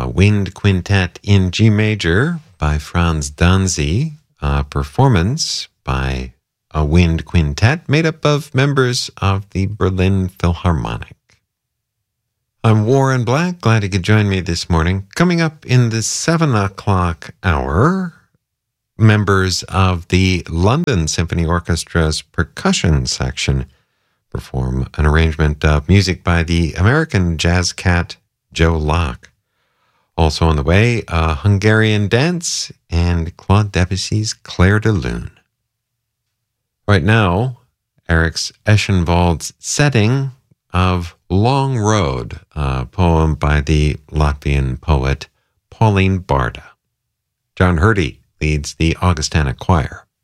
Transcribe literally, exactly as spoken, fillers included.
uh, Wind Quintet in G Major by Franz Danzi, a performance by a wind quintet made up of members of the Berlin Philharmonic. I'm Warren Black, glad you could join me this morning. Coming up in the seven o'clock hour, members of the London Symphony Orchestra's percussion section perform an arrangement of music by the American jazz cat Joe Locke. Also on the way, a Hungarian dance and Claude Debussy's Clair de Lune. Right now, Eric's Eschenwald's setting of Long Road, a poem by the Latvian poet Pauline Barda. John Hurdy leads the Augustana Choir.